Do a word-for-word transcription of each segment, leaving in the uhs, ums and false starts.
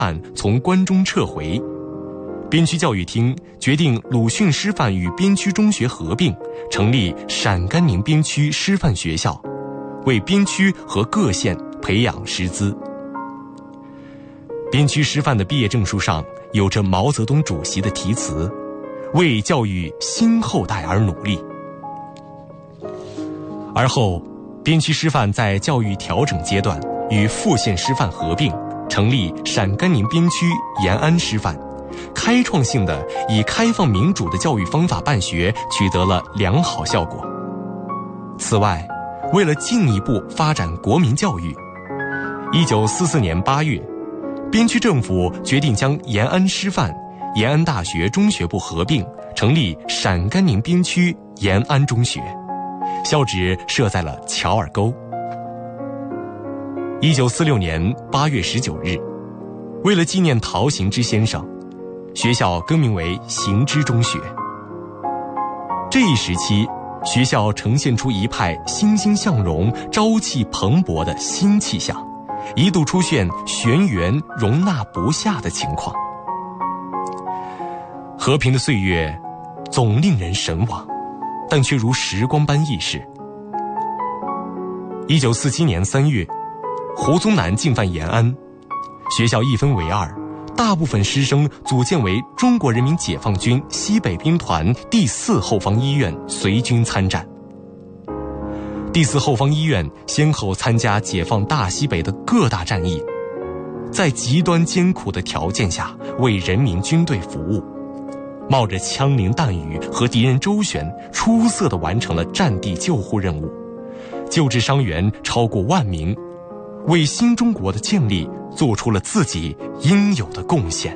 案从关中撤回，边区教育厅决定鲁迅师范与边区中学合并，成立陕甘宁边区师范学校，为边区和各县培养师资。边区师范的毕业证书上有着毛泽东主席的题词：为教育新后代而努力。而后边区师范在教育调整阶段与副县师范合并，成立陕甘宁边区延安师范，开创性的以开放民主的教育方法办学取得了良好效果。此外，为了进一步发展国民教育，一九四四年八月，边区政府决定将延安师范、延安大学中学部合并，成立陕甘宁边区延安中学，校址设在了乔尔沟。一九四六年八月十九日，为了纪念陶行知先生，学校更名为行知中学。这一时期，学校呈现出一派欣欣向荣、朝气蓬勃的新气象，一度出现玄元容纳不下的情况。和平的岁月总令人神往，但却如时光般易逝。一九四七年三月，胡宗南进犯延安，学校一分为二，大部分师生组建为中国人民解放军西北兵团第四后方医院随军参战。第四后方医院先后参加解放大西北的各大战役，在极端艰苦的条件下为人民军队服务，冒着枪林弹雨和敌人周旋，出色地完成了战地救护任务，救治伤员超过万名，为新中国的建立做出了自己应有的贡献。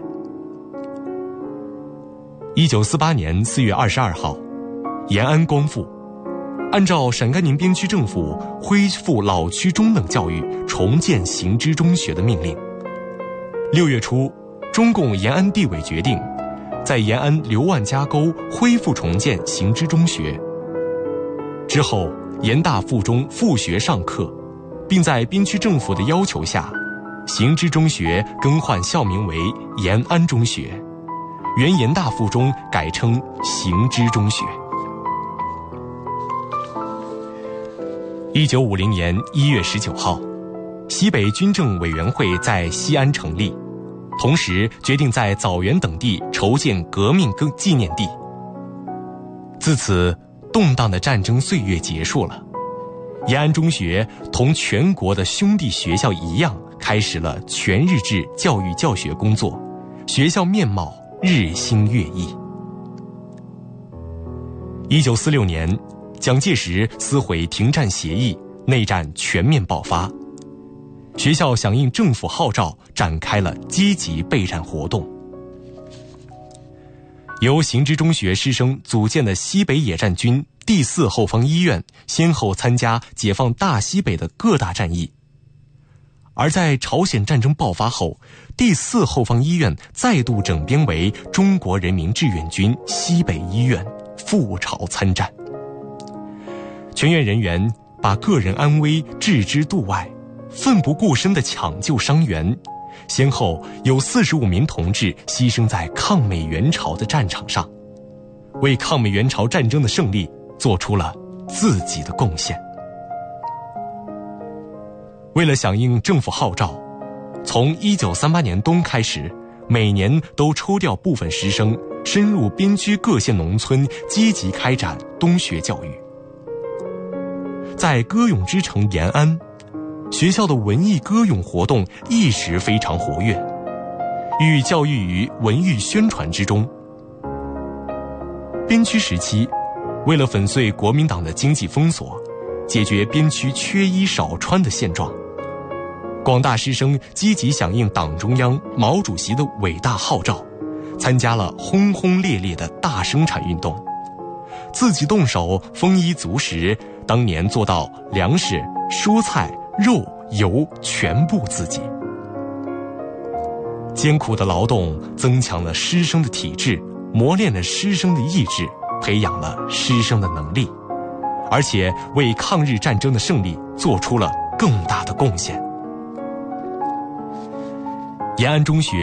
一九四八年四月二十二号，延安光复，按照陕甘宁边区政府恢复老区中等教育、重建行知中学的命令。六月初，中共延安地委决定在延安刘万家沟恢复重建行知中学。之后，延大附中复学上课，并在边区政府的要求下，行知中学更换校名为延安中学，原延大附中改称行知中学。一九五零年一月十九号，西北军政委员会在西安成立，同时决定在枣园等地筹建革命纪念地。自此，动荡的战争岁月结束了，延安中学同全国的兄弟学校一样，开始了全日制教育教学工作，学校面貌日新月异。一九四六年，蒋介石撕毁停战协议，内战全面爆发。学校响应政府号召，展开了积极备战活动。由行知中学师生组建的西北野战军第四后方医院，先后参加解放大西北的各大战役。而在朝鲜战争爆发后，第四后方医院再度整编为中国人民志愿军西北医院，赴朝参战。全院人员把个人安危置之度外，奋不顾身地抢救伤员，先后有四十五名同志牺牲在抗美援朝的战场上，为抗美援朝战争的胜利做出了自己的贡献。为了响应政府号召，从一九三八年冬开始，每年都抽调部分师生深入边区各县农村，积极开展冬学教育。在歌咏之城延安，学校的文艺歌咏活动一时非常活跃，寓教育于文艺宣传之中。边区时期，为了粉碎国民党的经济封锁，解决边区缺衣少穿的现状，广大师生积极响应党中央、毛主席的伟大号召，参加了轰轰烈烈的大生产运动，自己动手丰衣足食，当年做到粮食、蔬菜、肉、油全部自己。艰苦的劳动增强了师生的体质，磨练了师生的意志，培养了师生的能力，而且为抗日战争的胜利做出了更大的贡献。延安中学